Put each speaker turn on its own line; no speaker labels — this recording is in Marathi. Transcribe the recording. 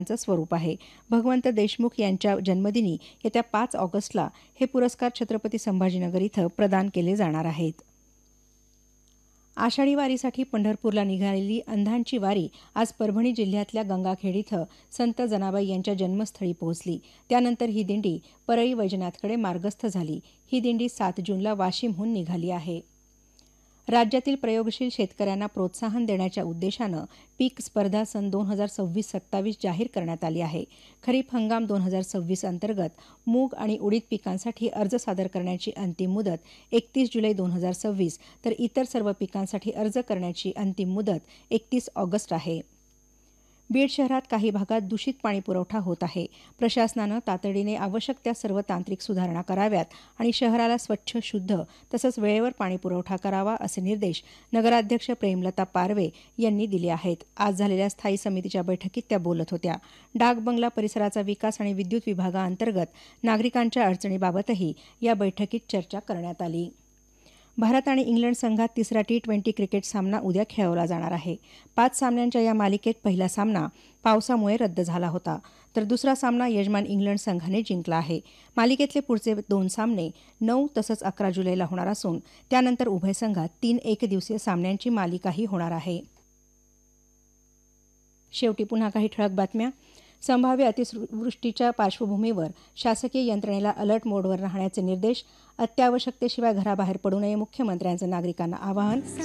स्वरूप आहे. भगवंत देशमुख यांच्या जन्मदिनी येत्या 5 ऑगस्टला हे पुरस्कार छत्रपती संभाजीनगर इथं प्रदान केले जाणार आहेत. आषाढी वारीसाठी पंढरपूरला निघालेली अंधांची वारी आज परभणी जिल्ह्यातल्या गंगाखेड इथं संत जनाबाई यांच्या जन्मस्थळी पोहोचली. त्यानंतर ही दिंडी परळी वैजनाथकडे मार्गस्थ झाली. ही दिंडी 7 जूनला वाशिमहून निघाली आहे. राज्यातील प्रयोगशील शेतकऱ्यांना प्रोत्साहन देण्याच्या उद्देशानं पीक स्पर्धा सन 2026-27 जाहीर करण्यात आली आहे. खरीप हंगाम 2026 अंतर्गत मूग आणि उडीद पिकांसाठी अर्ज सादर करण्याची अंतिम मुदत 31 जुलै 2026 तर इतर सर्व पिकांसाठी अर्ज करण्याची अंतिम मुदत 31 ऑगस्ट आहे. बीड शहरात काही भागात दूषित पाणी पुरवठा होत आहे. प्रशासनानं तातडीने आवश्यक त्या सर्व तांत्रिक सुधारणा कराव्यात आणि शहराला स्वच्छ, शुद्ध तसंच वेळेवर पाणी पुरवठा करावा असे निर्देश नगराध्यक्ष प्रेमलता पारवे यांनी दिले आहेत. आज झालेल्या स्थायी समितीच्या बैठकीत त्या बोलत होत्या. डाक बंगला परिसराचा विकास आणि विद्युत विभागाअंतर्गत नागरिकांच्या अडचणीबाबतही या बैठकीत चर्चा करण्यात आली. भारत आणि इंग्लंड संघात तिसरा T20 क्रिकेट सामना उद्या खेळवला जाणार आहे. 5 सामन्यांच्या या मालिकेत पहिला सामना पावसामुळे रद्द झाला होता, तर दुसरा सामना यजमान इंग्लंड संघाने जिंकला आहे. मालिकेतले पुढचे 2 सामने 9 तसंच 11 जुलैला होणार असून त्यानंतर उभय संघात 3 एकदिवसीय सामन्यांची मालिकाही होणार आहे. शेवटी पुन्हा काही ठळक बातम्या. संभाव्य अतिवृष्टीच्या पार्श्वभूमीवर शासकीय यंत्रणेला अलर्ट मोडवर राहण्याचे निर्देश. अत्यावश्यकतेशिवाय घराबाहेर पडू नये, मुख्यमंत्र्यांचं नागरिकांना आवाहन.